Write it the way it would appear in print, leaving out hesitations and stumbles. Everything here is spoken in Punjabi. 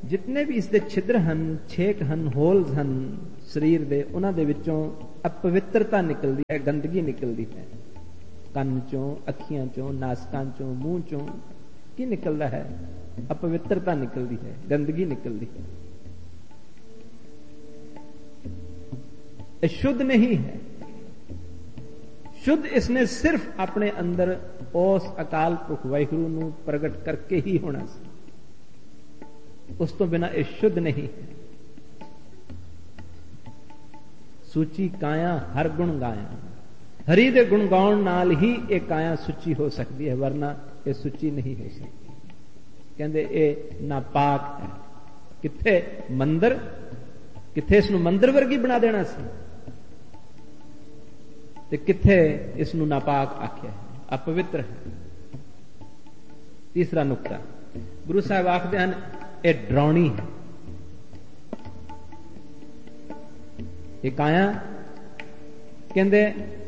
ਜਿਤਨੇ ਵੀ ਇਸ ਦੇ ਛਿਦਰ ਹਨ, ਛੇਕ ਹਨ, ਹੋਲਸ ਹਨ ਸਰੀਰ ਦੇ, ਉਹਨਾਂ ਦੇ ਵਿੱਚੋਂ ਅਪਵਿੱਤਰਤਾ ਨਿਕਲਦੀ ਹੈ, ਗੰਦਗੀ ਨਿਕਲਦੀ ਹੈ। ਕੰਨ ਚੋਂ, ਅੱਖੀਆਂ ਚੋਂ, ਨਾਸਕਾਂ ਚੋਂ, ਮੂੰਹ ਚੋਂ ਕੀ ਨਿਕਲਦਾ ਹੈ? ਅਪਵਿੱਤਰਤਾ ਨਿਕਲਦੀ ਹੈ, ਗੰਦਗੀ ਨਿਕਲਦੀ ਹੈ। ਇਹ ਸ਼ੁੱਧ ਨਹੀਂ ਹੈ। ਸ਼ੁੱਧ ਇਸਨੇ ਸਿਰਫ ਆਪਣੇ ਅੰਦਰ ਉਸ ਅਕਾਲ ਪੁਰਖ ਵਾਹਿਗੁਰੂ ਨੂੰ ਪ੍ਰਗਟ ਕਰਕੇ ਹੀ ਹੋਣਾ ਸੀ। ਉਸ ਤੋਂ ਬਿਨਾਂ ਇਹ ਸ਼ੁੱਧ ਨਹੀਂ ਹੈ। ਸੁਚੀ ਕਾਇਆ ਹਰ ਗੁਣ ਗਾਇਆ, ਹਰੀ ਦੇ ਗੁਣ ਗਾਉਣ ਨਾਲ ਹੀ ਇਹ ਕਾਇਆ ਸੁੱਚੀ ਹੋ ਸਕਦੀ ਹੈ, ਵਰਨਾ ਇਹ ਸੁੱਚੀ ਨਹੀਂ ਹੋ ਸਕਦੀ। ਕਹਿੰਦੇ ਇਹ ਨਾਪਾਕ ਹੈ। ਕਿੱਥੇ ਮੰਦਰ, ਕਿੱਥੇ ਇਸ ਨੂੰ ਮੰਦਰ ਵਰਗੀ ਬਣਾ ਦੇਣਾ ਸੀ, ਤੇ ਕਿੱਥੇ ਇਸ ਨੂੰ ਨਾਪਾਕ ਆਖਿਆ ਹੈ, ਅਪਵਿੱਤਰ ਹੈ। ਤੀਸਰਾ ਨੁਕਤਾ, ਗੁਰੂ ਸਾਹਿਬ ਆਖਦੇ ਹਨ ਇਹ ਡਰਾਉਣੀ ਹੈ। ਇਹ ਕਾਇਆ ਕਹਿੰਦੇ